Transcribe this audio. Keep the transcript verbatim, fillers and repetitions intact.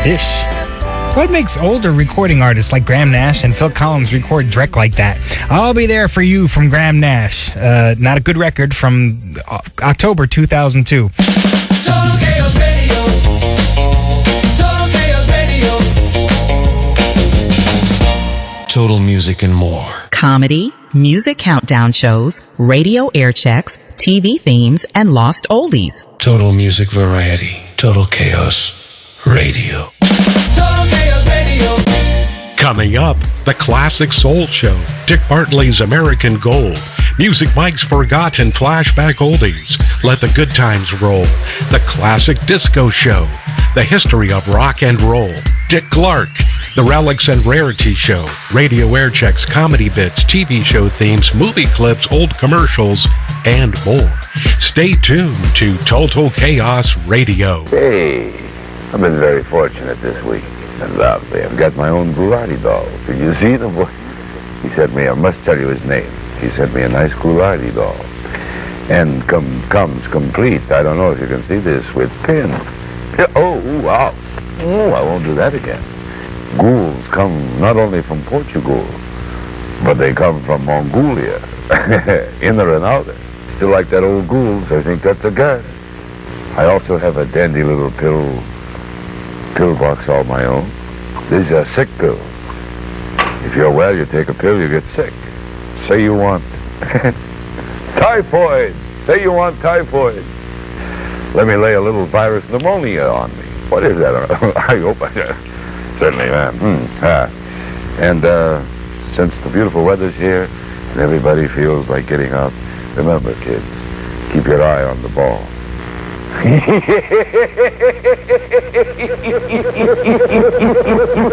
Ish. What makes older recording artists like Graham Nash and Phil Collins record Drek like that? I'll Be There For You from Graham Nash. Uh, not a good record from uh, October two thousand two. Total Chaos Radio. Total Chaos Radio. Total Music and more. Comedy, music countdown shows, radio air checks, T V themes, and lost oldies. Total Music Variety. Total Chaos Radio. Total Chaos Radio. Coming up, the Classic Soul Show, Dick Bartley's American Gold, Music Mike's Forgotten Flashback Oldies, Let the Good Times Roll, the Classic Disco Show, the History of Rock and Roll, Dick Clark, the Relics and Rarity Show, radio air checks, comedy bits, T V show themes, movie clips, old commercials, and more. Stay tuned to Total Chaos Radio. Hey, I've been very fortunate this week. And lovely. I've got my own Ghoulardi doll. Did you see the boy? He sent me, I must tell you his name. He sent me a nice Ghoulardi doll. And com comes complete, I don't know if you can see this, with pins. Oh, wow. Oh, I won't do that again. Ghouls come not only from Portugal, but they come from Mongolia, inner and outer. Still like that old ghouls, I think that's a guy. I also have a dandy little pill, pill box all my own. These are sick pills. If you're well, you take a pill, you get sick. Say you want typhoid. Say you want typhoid. Let me lay a little virus pneumonia on me. What is that? I hope I certainly am. Hmm. Ah. And uh, since the beautiful weather's here and everybody feels like getting out, remember, kids, keep your eye on the ball.